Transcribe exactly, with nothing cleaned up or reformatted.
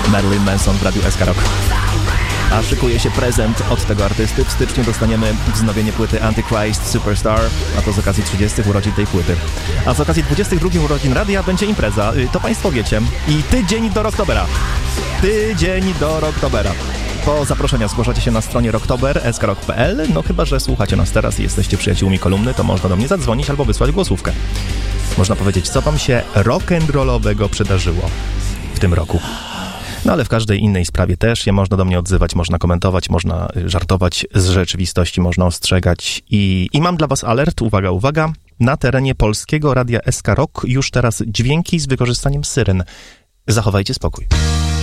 Marilyn Manson w Radiu S K Rock. A szykuje się prezent od tego artysty. W styczniu dostaniemy wznowienie płyty Antichrist Superstar, a to z okazji trzydziestych urodzin tej płyty. A z okazji dwudziestych drugich urodzin radia będzie impreza. To państwo wiecie. I tydzień do Rocktobera. Tydzień do Rocktobera. Po zaproszenia zgłaszacie się na stronie rocktober kropka s k rock kropka p l. No chyba że słuchacie nas teraz i jesteście przyjaciółmi kolumny, to można do mnie zadzwonić albo wysłać głosówkę. Można powiedzieć, co wam się rock'n'rollowego przydarzyło w tym roku. No ale w każdej innej sprawie też się można do mnie odzywać, można komentować, można żartować z rzeczywistości, można ostrzegać. I, i mam dla was alert, uwaga, uwaga, na terenie polskiego Radia S K Rock już teraz dźwięki z wykorzystaniem syren. Zachowajcie spokój.